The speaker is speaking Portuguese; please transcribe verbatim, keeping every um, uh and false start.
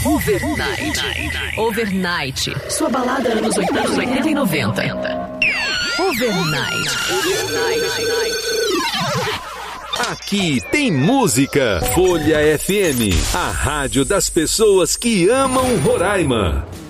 Overnight. Overnight. Sua balada anos oitenta e noventa. Overnight. Aqui tem música. Folha F M, a rádio das pessoas que amam Roraima.